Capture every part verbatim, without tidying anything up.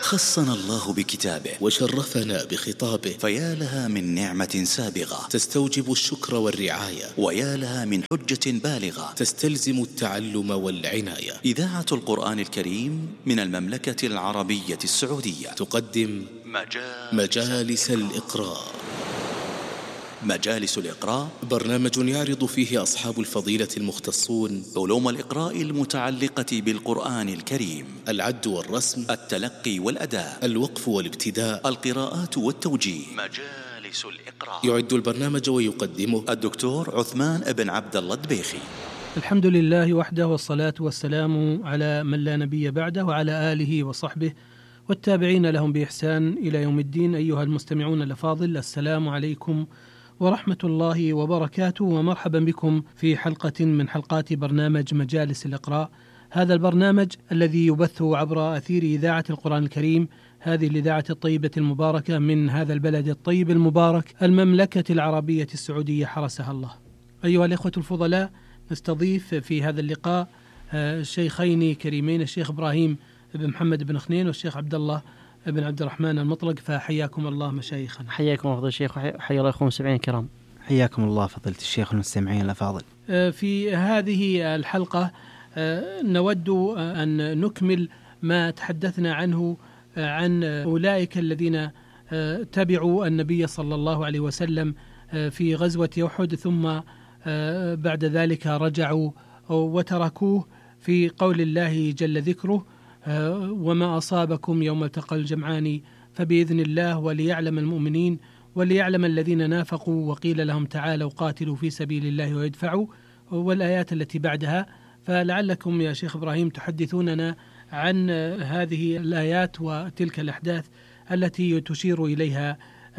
خصنا الله بكتابه وشرفنا بخطابه، فيا لها من نعمة سابغة تستوجب الشكر والرعاية، ويا لها من حجة بالغة تستلزم التعلم والعناية. إذاعة القرآن الكريم من المملكة العربية السعودية تقدم مجالس, مجالس الإقراء. مجالس الإقراء برنامج يعرض فيه أصحاب الفضيلة المختصون علوم الإقراء المتعلقة بالقرآن الكريم: العد والرسم، التلقي والأداء، الوقف والابتداء، القراءات والتوجيه. مجالس الإقراء. يعد البرنامج ويقدمه الدكتور عثمان بن عبد الله الدبيخي. الحمد لله وحده، والصلاة والسلام على من لا نبي بعده، وعلى آله وصحبه والتابعين لهم بإحسان إلى يوم الدين. أيها المستمعون الأفاضل، السلام عليكم ورحمة الله وبركاته، ومرحبا بكم في حلقة من حلقات برنامج مجالس الإقراء. هذا البرنامج الذي يبث عبر أثير إذاعة القرآن الكريم، هذه الإذاعة الطيبة المباركة من هذا البلد الطيب المبارك، المملكة العربية السعودية حرسها الله. أيها الإخوة الفضلاء، نستضيف في هذا اللقاء الشيخين كريمين، الشيخ إبراهيم بن محمد بن خنين والشيخ عبد الله بن عبد الرحمن المطلق، فحياكم الله مشايخنا. حياكم فضيلة الشيخ، وحيا الله أخوة المستمعين الكرام. حياكم الله فضيلة الشيخ والمستمعين الأفاضل. في هذه الحلقة نود أن نكمل ما تحدثنا عنه عن أولئك الذين تبعوا النبي صلى الله عليه وسلم في غزوة أحد، ثم بعد ذلك رجعوا وتركوه في قول الله جل ذكره: وما أصابكم يوم التقى الجمعان فبإذن الله وليعلم المؤمنين وليعلم الذين نافقوا وقيل لهم تعالوا قاتلوا في سبيل الله ويدفعوا، والآيات التي بعدها. فلعلكم يا شيخ إبراهيم تحدثوننا عن هذه الآيات وتلك الأحداث التي تشير إليها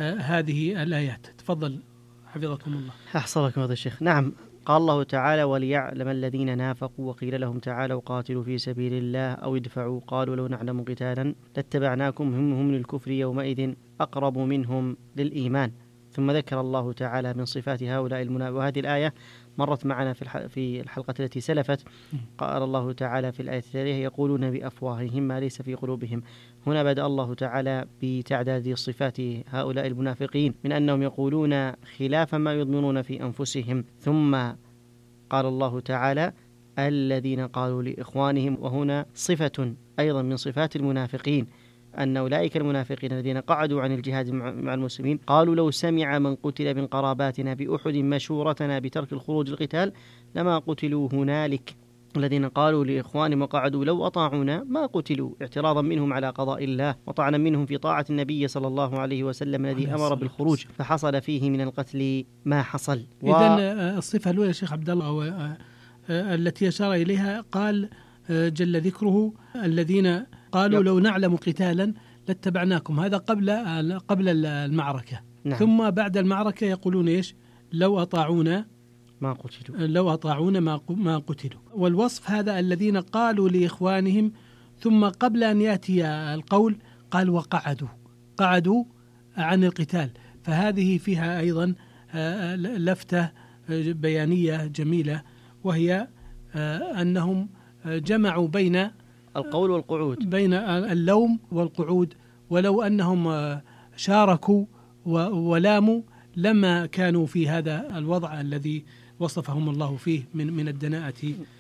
هذه الآيات. تفضل حفظكم الله. أحصلكم هذا الشيخ. نعم، قال الله تعالى: وليعلم الذين نافقوا وقيل لهم تعالوا قاتلوا في سبيل الله أو ادفعوا قالوا لو نعلم قتالا لاتبعناكم هم هم للكفر يومئذ أقرب منهم للإيمان. ثم ذكر الله تعالى من صفات هؤلاء المنافقين، وهذه الآية مرت معنا في في الحلقة التي سلفت. قال الله تعالى في الآية التالية: يقولون بأفواههم ما ليس في قلوبهم. هنا بدأ الله تعالى بتعداد صفات هؤلاء المنافقين من أنهم يقولون خلاف ما يضمنون في أنفسهم. ثم قال الله تعالى: الذين قالوا لإخوانهم، وهنا صفة أيضا من صفات المنافقين، أن أولئك المنافقين الذين قعدوا عن الجهاد مع المسلمين قالوا: لو سمع من قتل من قراباتنا بأحد مشورتنا بترك الخروج القتال لما قتلوا هنالك. الذين قالوا لإخوانهم وقعدوا لو أطاعونا ما قتلوا، اعتراضا منهم على قضاء الله، وطعنا منهم في طاعة النبي صلى الله عليه وسلم الذي أمر بالخروج فحصل فيه من القتل ما حصل. و... إذن الصفة الأولى شيخ عبد الله التي أشار إليها قال جل ذكره: الذين قالوا يب. لو نعلم قتالا لاتبعناكم. هذا قبل قبل المعركة. نعم. ثم بعد المعركة يقولون إيش؟ لو أطاعونا ما قتلوا لو أطاعونا ما ما قتلوا. والوصف هذا الذين قالوا لإخوانهم، ثم قبل أن يأتي القول قال وقعدوا قعدوا عن القتال. فهذه فيها أيضا لفتة بيانية جميلة، وهي أنهم جمعوا بين القول والقعود، بين اللوم والقعود. ولو أنهم شاركوا ولاموا لما كانوا في هذا الوضع الذي وصفهم الله فيه من من الدناءة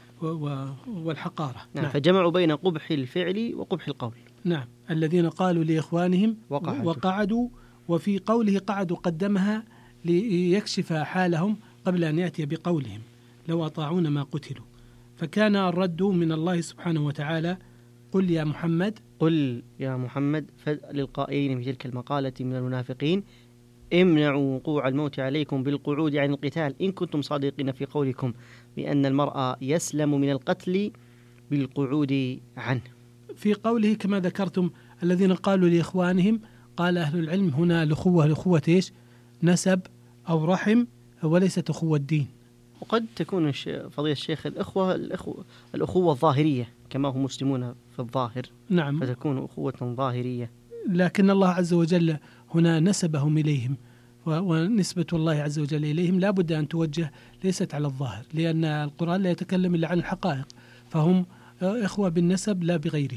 والحقارة. نعم. نعم. فجمعوا بين قبح الفعل وقبح القول. نعم. الذين قالوا لإخوانهم وقعدوا, وقعدوا وفي قوله قعدوا قدمها ليكشف حالهم قبل أن يأتي بقولهم لو أطاعون ما قتلوا. فكان الرد من الله سبحانه وتعالى: قل يا محمد قل يا محمد للقائلين في تلك المقالة من المنافقين: امنعوا وقوع الموت عليكم بالقعود عن القتال إن كنتم صادقين في قولكم بأن المرأة يسلم من القتل بالقعود عنه. في قوله كما ذكرتم الذين قالوا لإخوانهم، قال أهل العلم هنا الأخوة الأخوة إيش؟ نسب أو رحم، وليست أخوة الدين. وقد تكون فضيلة الشيخ الأخوة الأخوة, الأخوة الظاهرية كما هم مسلمون في الظاهر. نعم. فتكون أخوة ظاهرية، لكن الله عز وجل هنا نسبهم إليهم، ونسبة الله عز وجل إليهم لا بد أن توجه ليست على الظاهر، لأن القرآن لا يتكلم إلا عن الحقائق، فهم إخوة بالنسب لا بغيره.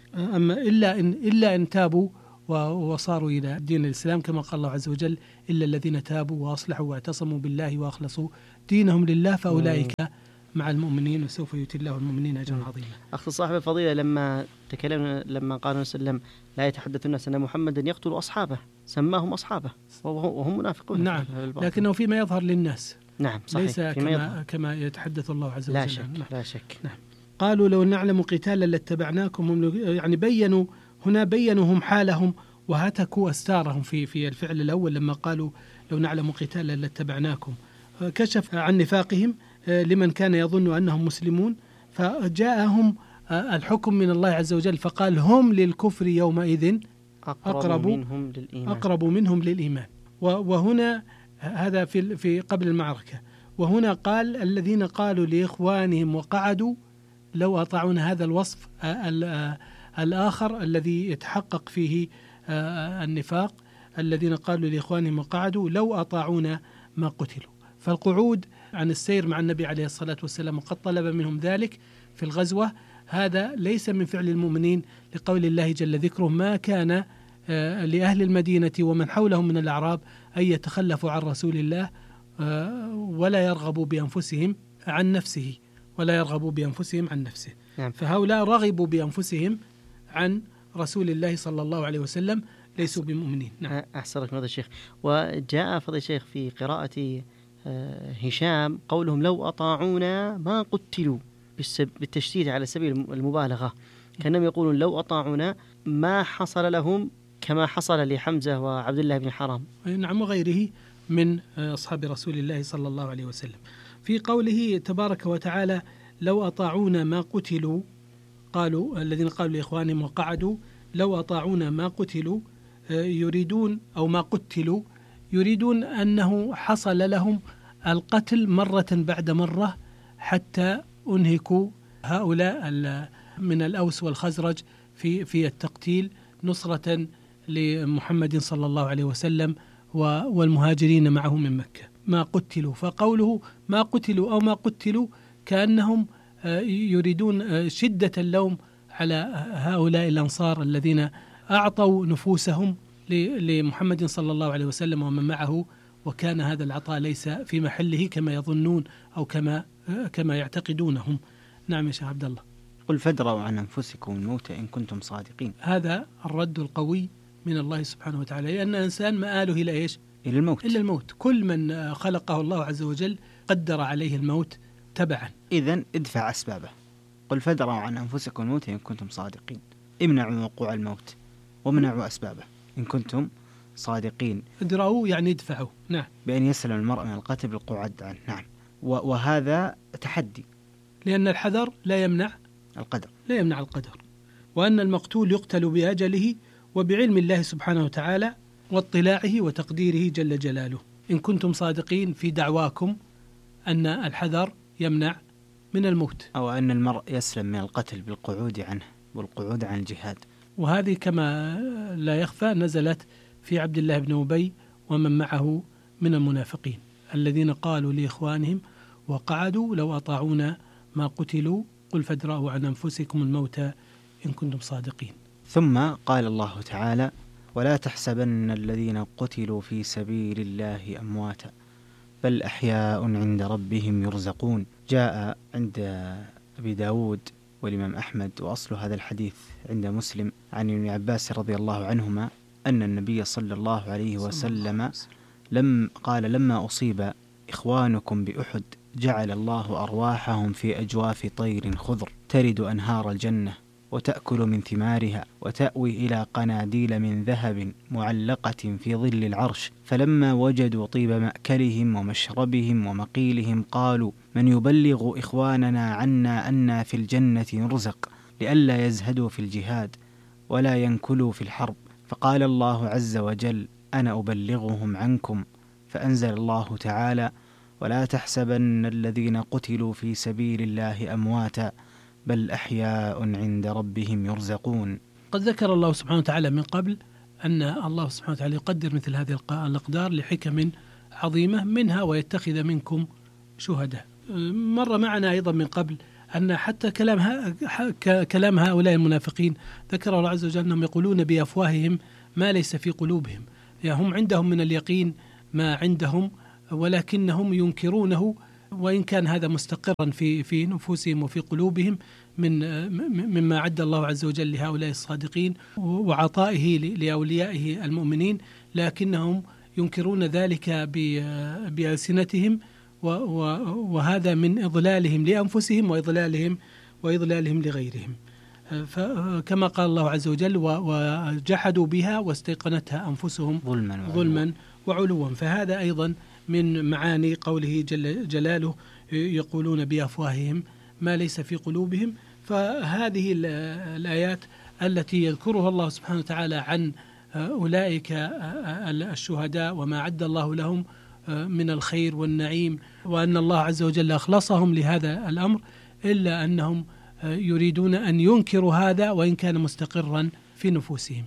أما إلا إن إلا إن تابوا وصاروا إلى دين الإسلام كما قال الله عز وجل إلا الذين تابوا وأصلحوا واعتصموا بالله وأخلصوا دينهم لله فأولئك مع المؤمنين وسوف يؤتي الله المؤمنين أجرا عظيما. أخذ صاحب الفضيلة لما تكلمنا لما قال صلى الله عليه وسلم لا يتحدث الناس أن محمدا يقتل أصحابه سماهم أصحابه وهم منافقون. نعم لكنه فيما يظهر للناس. نعم صحيح. ليس كما, كما يتحدث الله عز وجل. لا شك نعم. لا شك. نعم. قالوا لو نعلم قتالا لاتبعناكم، يعني بينوا هنا بينوا هم حالهم وهتكوا أستارهم في في الفعل الأول لما قالوا لو نعلم قتالا لاتبعناكم، كشف عن نفاقهم لمن كان يظن أنهم مسلمون، فجاءهم الحكم من الله عز وجل فقال هم للكفر يومئذ أقرب منهم للإيمان, أقرب منهم للإيمان. وهنا هذا في في قبل المعركة، وهنا قال الذين قالوا لإخوانهم وقعدوا لو أطاعونا، هذا الوصف الآخر الذي يتحقق فيه النفاق، الذين قالوا لإخوانهم وقعدوا لو أطاعونا ما قتلوا. فالقعود عن السير مع النبي عليه الصلاة والسلام وقد طلب منهم ذلك في الغزوة، هذا ليس من فعل المؤمنين، لقول الله جل ذكره ما كان لأهل المدينة ومن حولهم من الأعراب أن يتخلفوا عن رسول الله ولا يرغبوا بأنفسهم عن نفسه ولا يرغبوا بأنفسهم عن نفسه. نعم. فهؤلاء رغبوا بأنفسهم عن رسول الله صلى الله عليه وسلم ليسوا بمؤمنين. نعم. أحسنك فضيلة الشيخ. وجاء فضيلة الشيخ في قراءة هشام قولهم لو أطاعونا ما قتلوا بالتشديد على سبيل المبالغة، كأنهم يقولون لو أطاعونا ما حصل لهم كما حصل لحمزة وعبد الله بن حرام. نعم وغيره من أصحاب رسول الله صلى الله عليه وسلم. في قوله تبارك وتعالى لو أطاعونا ما قتلوا، قالوا الذين قالوا لإخوانهم وقعدوا لو أطاعونا ما قتلوا، يريدون أو ما قتلوا يريدون أنه حصل لهم القتل مرة بعد مرة حتى أنهكوا هؤلاء من الأوس والخزرج في في التقتيل نصرة لمحمد صلى الله عليه وسلم والمهاجرين معه من مكة. ما قتلوا، فقوله ما قتلوا أو ما قتلوا كأنهم يريدون شدة اللوم على هؤلاء الأنصار الذين أعطوا نفوسهم لمحمد صلى الله عليه وسلم ومن معه، وكان هذا العطاء ليس في محله كما يظنون أو كما كما يعتقدونهم. نعم يا شيخ عبد الله. قل فادروا عن أنفسكم الموت إن كنتم صادقين. هذا الرد القوي من الله سبحانه وتعالى، لأن الإنسان مآله إلى إيش؟ إلى الموت. إلى الموت. كل من خلقه الله عز وجل قدر عليه الموت تبعا. إذن ادفع أسبابه. قل فادروا عن أنفسكم الموت إن كنتم صادقين. امنعوا وقوع الموت ومنعوا أسبابه إن كنتم صادقين. ادرعوا يعني ادفعوا. نعم. بأن يسلم المرء من القتل بالقعود عنه. نعم. وهذا تحدي، لأن الحذر لا يمنع القدر لا يمنع القدر، وأن المقتول يقتل بأجله وبعلم الله سبحانه وتعالى واطلاعه وتقديره جل جلاله. إن كنتم صادقين في دعواكم أن الحذر يمنع من الموت، أو أن المرء يسلم من القتل بالقعود عنه والقعود عن الجهاد. وهذه كما لا يخفى نزلت في عبد الله بن أبي ومن معه من المنافقين الذين قالوا لإخوانهم وقعدوا لو أطاعونا ما قتلوا قل فادرأوا عن أنفسكم الموت إن كنتم صادقين. ثم قال الله تعالى ولا تحسبن الذين قتلوا في سبيل الله أمواتا بل أحياء عند ربهم يرزقون. جاء عند أبي داود والإمام أحمد وأصل هذا الحديث عند مسلم عن ابن عباس رضي الله عنهما أن النبي صلى الله عليه وسلم لم قال لما أصيب إخوانكم بأحد جعل الله أرواحهم في أجواف طير خضر ترد أنهار الجنة وتأكل من ثمارها وتأوي إلى قناديل من ذهب معلقة في ظل العرش، فلما وجدوا طيب مأكلهم ومشربهم ومقيلهم قالوا من يبلغ إخواننا عنا أنا في الجنة نرزق لئلا يزهدوا في الجهاد ولا ينكلوا في الحرب. فقال الله عز وجل أنا أبلغهم عنكم، فأنزل الله تعالى ولا تحسبن الذين قتلوا في سبيل الله أمواتا بل أحياء عند ربهم يرزقون. قد ذكر الله سبحانه وتعالى من قبل أن الله سبحانه وتعالى يقدر مثل هذه الأقدار لحكم عظيمة، منها ويتخذ منكم شهداء. مر معنا أيضا من قبل أن حتى كلام كلام هؤلاء المنافقين ذكر الله عز وجل أنهم يقولون بأفواههم ما ليس في قلوبهم، يعني هم عندهم من اليقين ما عندهم ولكنهم ينكرونه، وإن كان هذا مستقرا في في نفوسهم وفي قلوبهم من مما عد الله عز وجل لهؤلاء الصادقين وعطائه لأوليائه المؤمنين، لكنهم ينكرون ذلك بألسنتهم، وهذا من إضلالهم لأنفسهم وإضلالهم وإضلالهم لغيرهم. فكما قال الله عز وجل وجحدوا بها واستيقنتها أنفسهم ظلما ظلما وعلوا. فهذا أيضا من معاني قوله جل جلاله يقولون بأفواههم ما ليس في قلوبهم. فهذه الآيات التي يذكرها الله سبحانه وتعالى عن أولئك الشهداء وما عد الله لهم من الخير والنعيم، وأن الله عز وجل أخلصهم لهذا الأمر، إلا أنهم يريدون أن ينكروا هذا وإن كان مستقرا في نفوسهم.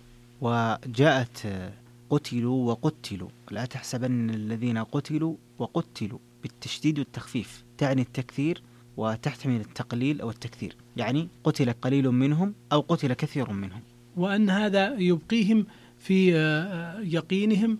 وجاءت قتلوا وقتلوا، لا تحسبن الذين قتلوا وقتلوا بالتشديد والتخفيف، تعني التكثير وتحتمل التقليل أو التكثير، يعني قتل قليل منهم أو قتل كثير منهم، وأن هذا يبقيهم في يقينهم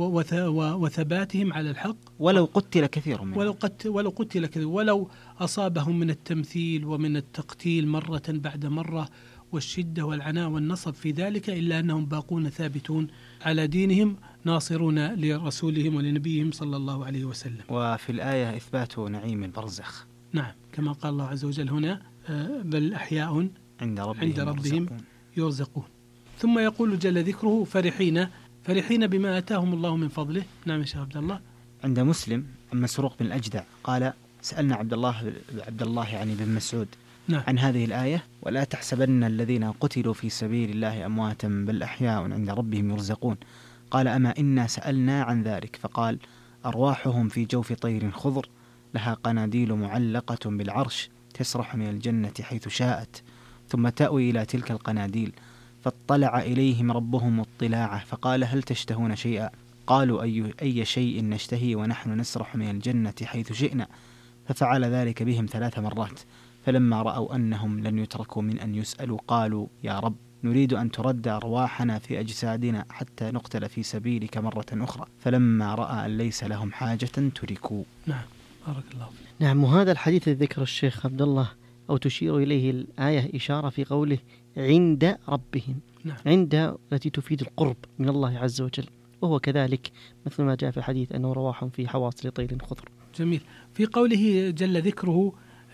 وثباتهم على الحق ولو قتل كثير منهم، ولو قتل, ولو قتل كثير ولو أصابهم من التمثيل ومن التقتيل مرة بعد مرة والشدة والعناء والنصب في ذلك، إلا أنهم باقون ثابتون على دينهم ناصرون لرسولهم ولنبيهم صلى الله عليه وسلم. وفي الآية إثبات نعيم البرزخ، نعم، كما قال الله عز وجل هنا بل أحياء عند ربهم, عند ربهم يرزقون. يرزقون. ثم يقول جل ذكره فرحين فرحين بما آتاهم الله من فضله. نعم يا شيخ عبد الله. عند مسلم عن مسروق بن الأجدع قال سألنا عبد الله عبد الله يعني بن مسعود نعم. عن هذه الآية ولا تحسبن الذين قتلوا في سبيل الله أمواتا بل أحياء عند ربهم يرزقون، قال أما إنا سألنا عن ذلك، فقال أرواحهم في جوف طير خضر لها قناديل معلقة بالعرش تسرح من الجنة حيث شاءت ثم تأوي إلى تلك القناديل، فاطلع إليهم ربهم اطلاعه فقال هل تشتهون شيئا؟ قالوا أي, أي شيء نشتهي ونحن نسرح من الجنة حيث شئنا، ففعل ذلك بهم ثلاث مرات، فلما رأوا أنهم لن يتركوا من أن يسألوا قالوا يا رب نريد أن ترد أرواحنا في أجسادنا حتى نقتل في سبيلك مرة أخرى، فلما رأى أن ليس لهم حاجة تركوا. نعم بارك الله فيك. نعم، وهذا الحديث ذكر الشيخ عبد الله أو تشير إليه الآية إشارة في قوله عند ربهم. نعم. عند التي تفيد القرب من الله عز وجل، وهو كذلك مثل ما جاء في الحديث أنه رواحهم في حواصل طير خضر. جميل. في قوله جل ذكره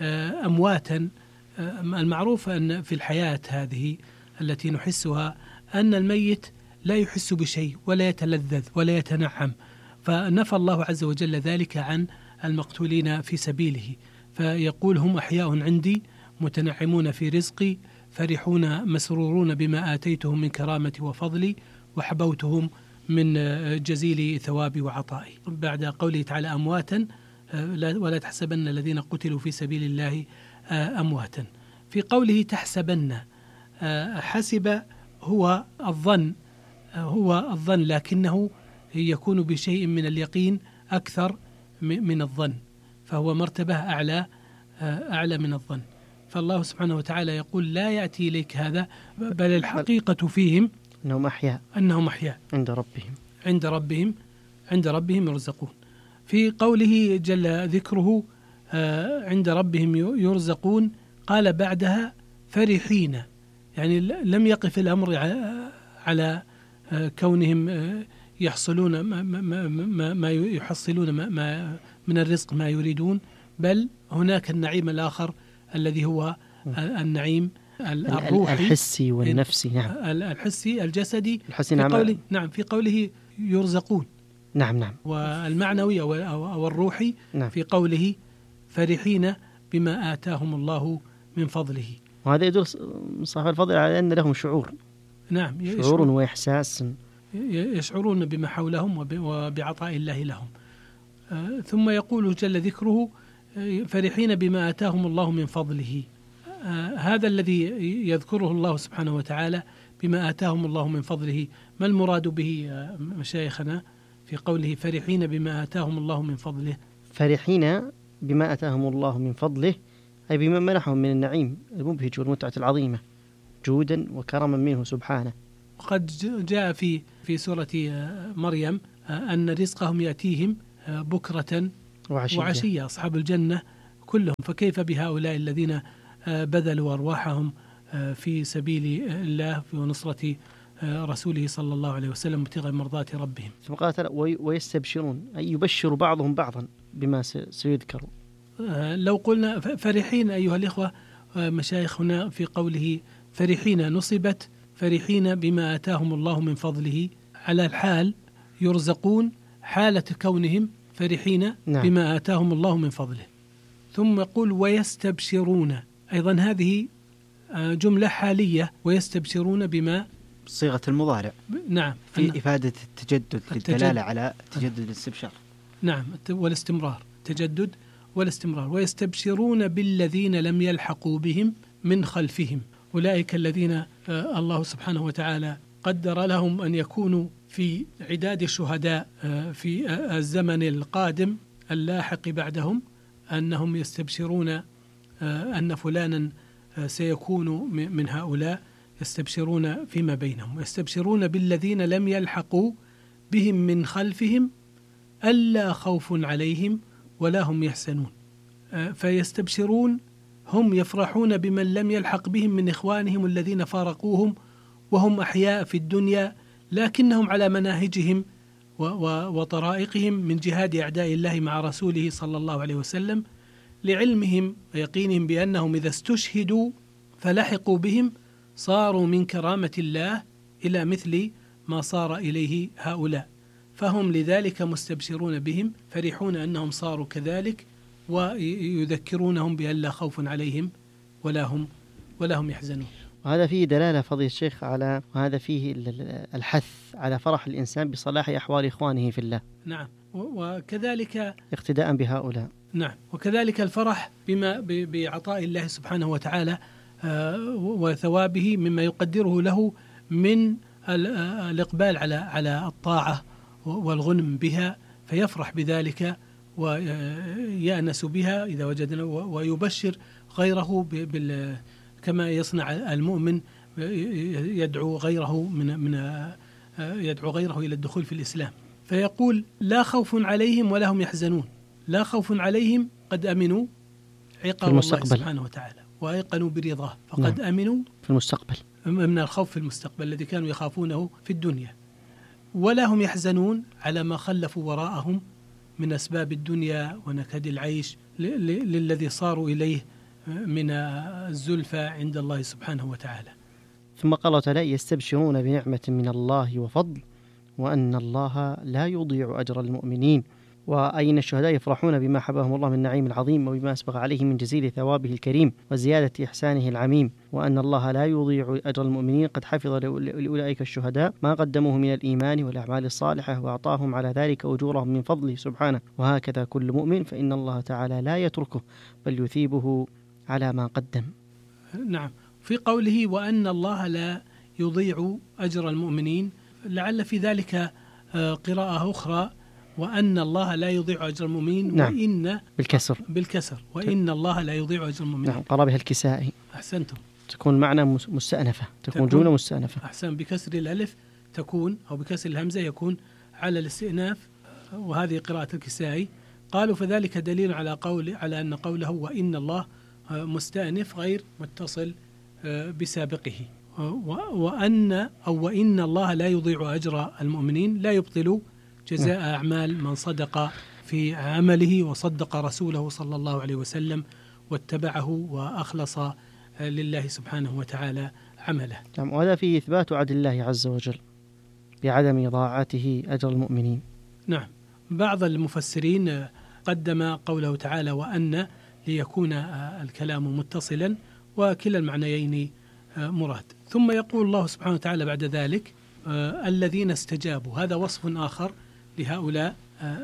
أمواتا، المعروف أن في الحياة هذه التي نحسها أن الميت لا يحس بشيء ولا يتلذذ ولا يتنعم، فنفى الله عز وجل ذلك عن المقتولين في سبيله، فيقول هم أحياء عندي متنعمون في رزقي فرحون مسرورون بما آتيتهم من كرامة وفضلي وحبوتهم من جزيل ثوابي وعطائي. بعد قوله تعالى أمواتا ولا تحسبن الذين قتلوا في سبيل الله أمواتا. في قوله تحسبن، حسب هو الظن هو الظن لكنه يكون بشيء من اليقين أكثر من الظن، فهو مرتبة أعلى أعلى من الظن. فالله سبحانه وتعالى يقول لا يأتي إليك هذا، بل الحقيقة فيهم أنهم أحياء أنهم أحياء عند ربهم عند ربهم عند ربهم يرزقون. في قوله جل ذكره عند ربهم يرزقون قال بعدها فرحين، يعني لم يقف الأمر على كونهم يحصلون ما, ما, ما, ما يحصلون ما, ما من الرزق ما يريدون، بل هناك النعيم الآخر الذي هو النعيم الروحي الحسي والنفسي. نعم، الحسي الجسدي. الحسي. في نعم. قوله نعم في قوله يرزقون. نعم نعم. والمعنوي أو الروحي. نعم. في قوله فرحين بما آتاهم الله من فضله، وهذا يدل صاحب الفضل على أن لهم شعور. نعم، شعور وإحساس، يشعرون بما حولهم وبعطاء الله لهم. آه ثم يقول جل ذكره فرحين بما آتاهم الله من فضله. آه هذا الذي يذكره الله سبحانه وتعالى بما آتاهم الله من فضله، ما المراد به آه مشايخنا في قوله فرحين بما آتاهم الله من فضله؟ فرحين بما آتاهم الله من فضله أي بما منحهم من النعيم المبهج والمتعة العظيمة جودا وكرما منه سبحانه. وقد جاء في في سورة مريم أن رزقهم يأتيهم بكرة وعشية, وعشية أصحاب الجنة كلهم، فكيف بهؤلاء الذين بذلوا أرواحهم في سبيل الله في نصرة رسوله صلى الله عليه وسلم ابتغاء مرضات ربهم. ثم قال ويستبشرون أي يبشر بعضهم بعضا بما سيذكر. لو قلنا فرحين أيها الإخوة مشايخنا في قوله فرحين نصبت فرحين بما آتاهم الله من فضله على الحال يرزقون حالة كونهم فرحين نعم. بما آتاهم الله من فضله. ثم يقول ويستبشرون أيضا هذه جملة حالية ويستبشرون بما صيغة المضارع نعم في إفادة التجدد للدلالة على تجدد الاستبشار نعم والاستمرار تجدد والاستمرار. ويستبشرون بالذين لم يلحقوا بهم من خلفهم أولئك الذين الله سبحانه وتعالى قدر لهم أن يكونوا في عداد الشهداء في الزمن القادم اللاحق بعدهم، أنهم يستبشرون أن فلانا سيكون من هؤلاء، يستبشرون فيما بينهم. يستبشرون بالذين لم يلحقوا بهم من خلفهم ألا خوف عليهم ولا هم يحزنون. فيستبشرون هم يفرحون بمن لم يلحق بهم من إخوانهم الذين فارقوهم وهم أحياء في الدنيا، لكنهم على مناهجهم وطرائقهم من جهاد أعداء الله مع رسوله صلى الله عليه وسلم، لعلمهم ويقينهم بأنهم إذا استشهدوا فلحقوا بهم صاروا من كرامة الله إلى مثل ما صار إليه هؤلاء، فهم لذلك مستبشرون بهم فرحون أنهم صاروا كذلك، ويذكرونهم بأن لا خوف عليهم ولا هم ولا هم يحزنون. وهذا فيه دلالة فضيلة الشيخ على وهذا فيه الحث على فرح الإنسان بصلاح أحوال إخوانه في الله. نعم، وكذلك اقتداء بهؤلاء. نعم، وكذلك الفرح بما بعطاء الله سبحانه وتعالى وثوابه مما يقدره له من الإقبال على على الطاعة والغنم بها، فيفرح بذلك ويأنس بها إذا وجدنا، ويبشر غيره بال كما يصنع المؤمن يدعو غيره من من يدعو غيره إلى الدخول في الإسلام. فيقول لا خوف عليهم ولا هم يحزنون، لا خوف عليهم قد أمنوا عقاب الله سبحانه وتعالى وأيقنوا برضاه، فقد نعم. أمنوا في المستقبل من الخوف في المستقبل الذي كانوا يخافونه في الدنيا، ولا هم يحزنون على ما خلفوا وراءهم من أسباب الدنيا ونكد العيش للذي صاروا إليه من الزلفى عند الله سبحانه وتعالى. ثم قال تعالى يستبشرون بنعمة من الله وفضل وأن الله لا يضيع أجر المؤمنين. وأين الشهداء يفرحون بما حبهم الله من نعيم العظيم وبما أسبغ عليه من جزيل ثوابه الكريم وزيادة إحسانه العميم، وأن الله لا يضيع أجر المؤمنين قد حفظ لأولئك الشهداء ما قدموه من الإيمان والأعمال الصالحة وأعطاهم على ذلك أجورهم من فضله سبحانه. وهكذا كل مؤمن فإن الله تعالى لا يتركه بل يثيبه على ما قدم. نعم، في قوله وأن الله لا يضيع أجر المؤمنين لعل في ذلك قراءة أخرى وأن الله لا يضيع أجر المؤمنين. نعم. وإن بالكسر بالكسر وإن الله لا يضيع أجر المؤمنين. نعم، قرأ بها الكسائي. أحسنتم، تكون معنى مستأنفة، تكون, تكون جملة مستأنفة. أحسن، بكسر الألف تكون أو بكسر الهمزة يكون على الاستئناف، وهذه قراءة الكسائي. قالوا فذلك دليل على قول على أن قوله وإن الله مستأنف غير متصل بسابقه، وأن أو وإن الله لا يضيع أجر المؤمنين لا يبطل جزاء أعمال من صدق في عمله وصدق رسوله صلى الله عليه وسلم واتبعه وأخلص لله سبحانه وتعالى عمله. نعم، وهذا فيه إثبات عدل الله عز وجل بعدم إضاعته أجر المؤمنين. نعم، بعض المفسرين قدم قوله تعالى وأن ليكون الكلام متصلا، وكلا المعنيين مراد. ثم يقول الله سبحانه وتعالى بعد ذلك الذين استجابوا، هذا وصف آخر لهؤلاء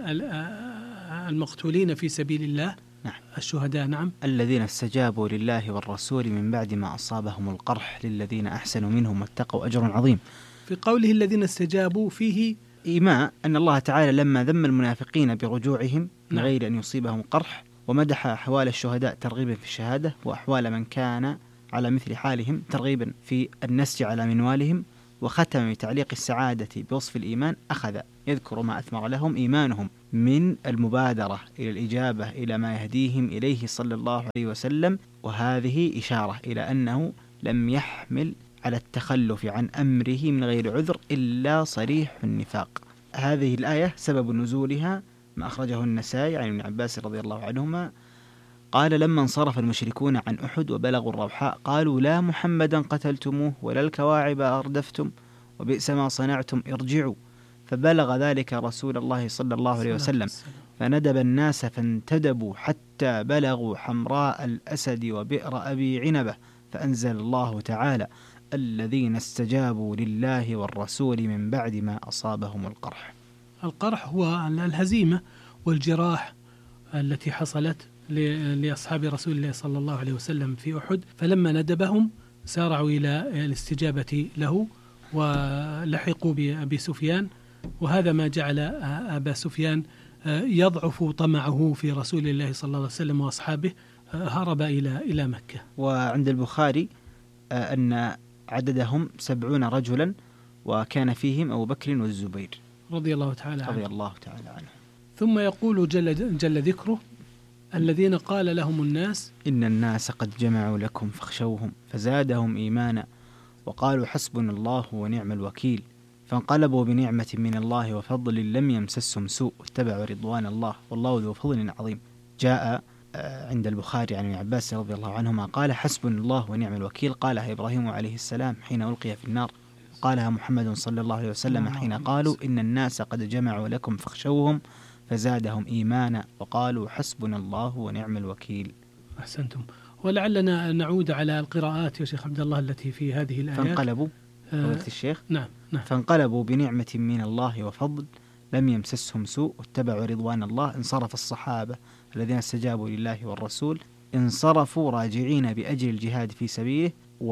المقتولين في سبيل الله. نعم. الشهداء. نعم، الذين استجابوا لله والرسول من بعد ما أصابهم القرح للذين أحسنوا منهم واتقوا أجر عظيم. في قوله الذين استجابوا فيه إيماء أن الله تعالى لما ذم المنافقين برجوعهم من غير أن يصيبهم قرح ومدح أحوال الشهداء ترغيبا في الشهادة، وأحوال من كان على مثل حالهم ترغيبا في النسج على منوالهم، وختم بتعليق السعادة بوصف الإيمان، أخذ يذكر ما أثمر لهم إيمانهم من المبادرة إلى الإجابة إلى ما يهديهم إليه صلى الله عليه وسلم، وهذه إشارة إلى أنه لم يحمل على التخلف عن أمره من غير عذر إلا صريح النفاق. هذه الآية سبب نزولها ما أخرجه النسائي عن ابن عباس رضي الله عنهما قال: لما انصرف المشركون عن أحد وبلغوا الروحاء قالوا: لا محمدا قتلتموه ولا الكواعب أردفتم وبئس ما صنعتم ارجعوا، فبلغ ذلك رسول الله صلى الله عليه وسلم فندب الناس فانتدبوا حتى بلغوا حمراء الأسد وبئر أبي عنبة، فأنزل الله تعالى: الذين استجابوا لله والرسول من بعد ما أصابهم القرح. القرح هو الهزيمة والجراح التي حصلت لأصحاب رسول الله صلى الله عليه وسلم في أحد، فلما ندبهم سارعوا إلى الاستجابة له ولحقوا بأبي سفيان، وهذا ما جعل أبا سفيان يضعف طمعه في رسول الله صلى الله عليه وسلم وأصحابه، هرب إلى إلى مكة. وعند البخاري أن عددهم سبعون رجلا، وكان فيهم أبو بكر والزبير رضي الله تعالى عنه. رضي الله تعالى عنه. ثم يقول جل, جل ذكره: الذين قال لهم الناس إن الناس قد جمعوا لكم فاخشوهم فزادهم إيمانا وقالوا حسبنا الله ونعم الوكيل، فانقلبوا بنعمة من الله وفضل لم يمسسهم سوء واتبعوا رضوان الله والله ذو فضل عظيم. جاء عند البخاري عن ابن عباس رضي الله عنهما قال: حسبنا الله ونعم الوكيل قالها إبراهيم عليه السلام حين ألقي في النار، قالها محمد صلى الله عليه وسلم حين قالوا إن الناس قد جمعوا لكم فاخشوهم فزادهم إيمانا وقالوا حسبنا الله ونعم الوكيل. أحسنتم. ولعلنا نعود على القراءات يا شيخ عبد الله التي في هذه الآيات. فانقلبوا آه الشيخ نعم نعم فانقلبوا بنعمة من الله وفضل لم يمسسهم سوء واتبعوا رضوان الله. انصرف الصحابة الذين استجابوا لله والرسول، انصرفوا راجعين بأجر الجهاد في سبيله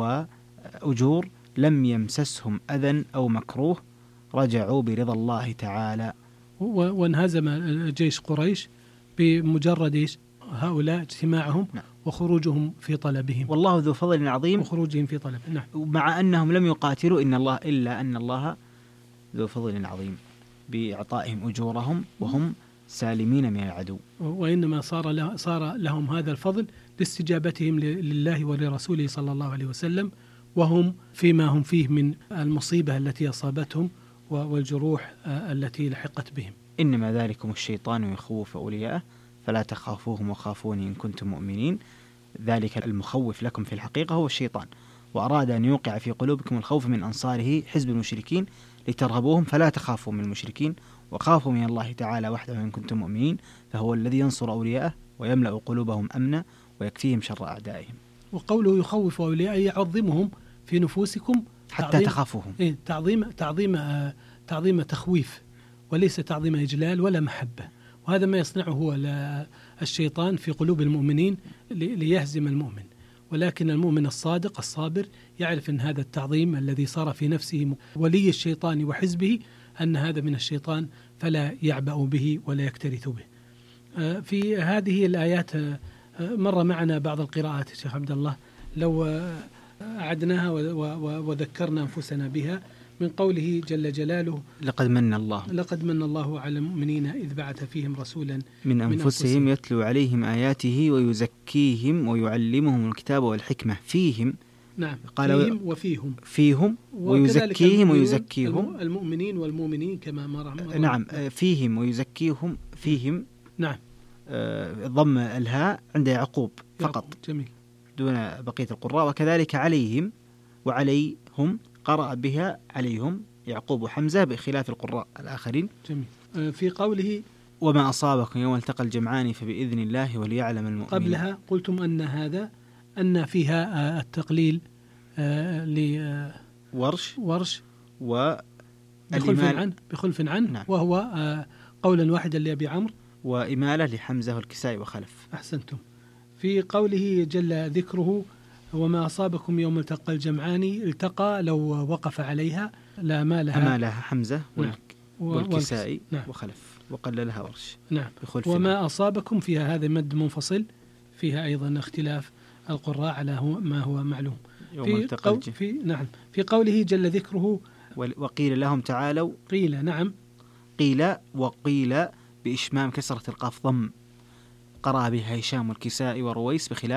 وأجور، لم يمسسهم أذى أو مكروه، رجعوا برضا الله تعالى. وانهزم جيش قريش بمجرد هؤلاء اجتماعهم نعم. وخروجهم في طلبهم، والله ذو فضل عظيم، وخروجهم في طلب نعم. مع أنهم لم يقاتلوا إن الله إلا أن الله ذو فضل عظيم بإعطائهم أجورهم وهم سالمين من العدو، وإنما صار له صار لهم هذا الفضل لاستجابتهم لله ولرسوله صلى الله عليه وسلم، وهم فيما هم فيه من المصيبة التي أصابتهم والجروح التي لحقت بهم. إنما ذلكم الشيطان يخوف أولياءه فلا تخافوهم وخافوني إن كنتم مؤمنين. ذلك المخوف لكم في الحقيقة هو الشيطان، وأراد أن يوقع في قلوبكم الخوف من أنصاره حزب المشركين لترهبوهم فلا تخافوا من المشركين وخافوا من الله تعالى وحده إن كنتم مؤمنين، فهو الذي ينصر أولياءه ويملأ قلوبهم أمنا ويكفيهم شر أعدائهم. وقوله يخوف أولياءه يعظمهم في نفوسكم حتى تخافوهم. إيه تعظيم تعظيم تعظيم تخويف، وليس تعظيم إجلال ولا محبة، وهذا ما يصنعه هو الشيطان في قلوب المؤمنين ليهزم المؤمن. ولكن المؤمن الصادق الصابر يعرف أن هذا التعظيم الذي صار في نفسه ولي الشيطان وحزبه أن هذا من الشيطان، فلا يعبأ به ولا يكترث به. في هذه الآيات مر معنا بعض القراءات شيخ عبد الله، لو أعدناها وذكرنا أنفسنا بها، من قوله جل جلاله: لقد من الله لقد من الله على المؤمنين إذ بعث فيهم رسولا من أنفسهم, من أنفسهم يتلو عليهم آياته ويزكيهم ويعلمهم الكتاب والحكمة. فيهم نعم قال فيهم وفيهم فيهم ويزكيهم ويزكيهم المؤمنين والمؤمنين كما مر نعم فيهم ويزكيهم فيهم نعم آه ضم الهاء عند يعقوب فقط جميل دون بقية القراء، وكذلك عليهم وعليهم قرأ بها عليهم يعقوب وحمزة بخلاف القراء الآخرين. جميل. آه في قوله وما أصابكم يوم التقى الجمعان فبإذن الله وليعلم المؤمنين. قبلها قلتم أن هذا أن فيها التقليل لورش ورش وبخلف عنه بخلف عنه نعم. وهو قولا واحدا لأبي عمرو وإمالة لحمزة والكسائي وخلف. أحسنتم. في قوله جل ذكره وما أصابكم يوم التقى الجمعان، التقى لو وقف عليها لا مالها أمالها حمزة نعم. والكسائي نعم. وخلف، وقللها ورش. نعم. بخلف وما نعم. أصابكم فيها هذا مد منفصل، فيها أيضا اختلاف القراء على هو ما هو معلوم. في, قو في نعم في قوله جل ذكره وقيل لهم تعالوا، قيل نعم قيل وقيل بإشمام كسرة القاف ضم، قرأ بها هشام والكسائي ورويس بخلاف